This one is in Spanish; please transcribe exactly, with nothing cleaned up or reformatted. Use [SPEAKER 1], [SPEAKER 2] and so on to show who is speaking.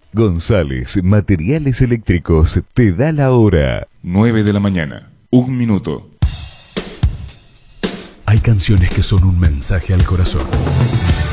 [SPEAKER 1] González Materiales Eléctricos te da la hora. nueve de la mañana, un minuto.
[SPEAKER 2] Hay canciones que son un mensaje al corazón.